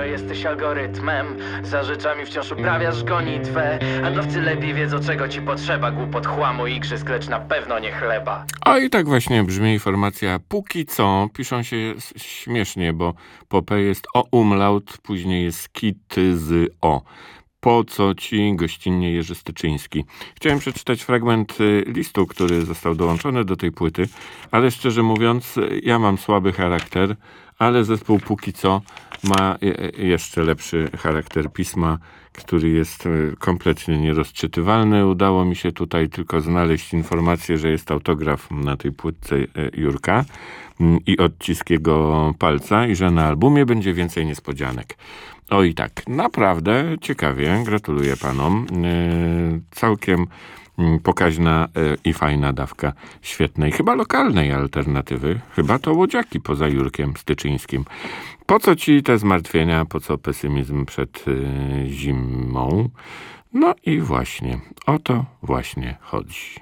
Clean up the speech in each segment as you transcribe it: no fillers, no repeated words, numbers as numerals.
jesteś algorytmem. Za rzeczami wciąż uprawiasz gonitwę. Handlowcy lepiej wiedzą, czego ci potrzeba. Głupot, chłamu, igrzysk, lecz na pewno nie chleba. A i tak właśnie brzmi informacja póki co. Piszą się śmiesznie, bo po P jest o umlaut, później jest kit z o. Po co ci gościnnie Jerzy Styczyński? Chciałem przeczytać fragment listu, który został dołączony do tej płyty, ale szczerze mówiąc, ja mam słaby charakter, ale zespół póki co ma jeszcze lepszy charakter pisma, który jest kompletnie nierozczytywalny. Udało mi się tutaj tylko znaleźć informację, że jest autograf na tej płytce Jurka i odcisk jego palca i że na albumie będzie więcej niespodzianek. O i tak, naprawdę ciekawie, gratuluję panom. Całkiem pokaźna i fajna dawka świetnej, chyba lokalnej alternatywy. Chyba to łodziaki poza Jurkiem Styczyńskim. Po co ci te zmartwienia, po co pesymizm przed zimą? No i właśnie, o to właśnie chodzi.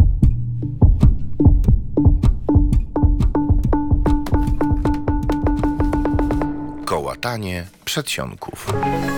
Kołatanie przedsionków.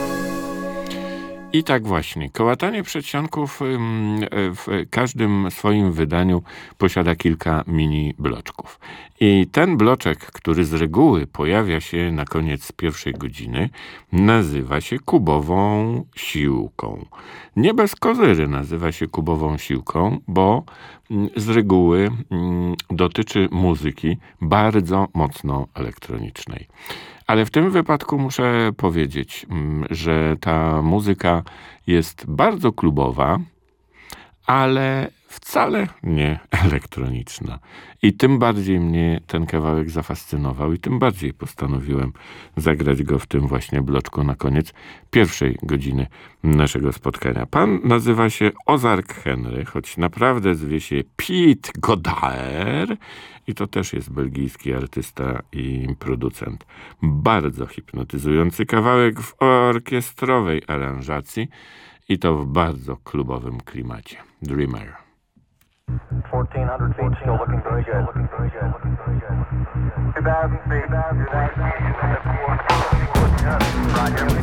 I tak właśnie, kołatanie przedsionków w każdym swoim wydaniu posiada kilka mini bloczków. I ten bloczek, który z reguły pojawia się na koniec pierwszej godziny, nazywa się kubową siłką. Nie bez kozery nazywa się kubową siłką, bo z reguły dotyczy muzyki bardzo mocno elektronicznej. Ale w tym wypadku muszę powiedzieć, że ta muzyka jest bardzo klubowa, ale wcale nie elektroniczna. I tym bardziej mnie ten kawałek zafascynował i tym bardziej postanowiłem zagrać go w tym właśnie bloczku na koniec pierwszej godziny naszego spotkania. Pan nazywa się Ozark Henry, choć naprawdę zwie się Pete Goddaer i to też jest belgijski artysta i producent. Bardzo hipnotyzujący kawałek w orkiestrowej aranżacji i to w bardzo klubowym klimacie. Dreamer. 1,400 feet, still looking very good. 2,000 feet, 2,000 feet.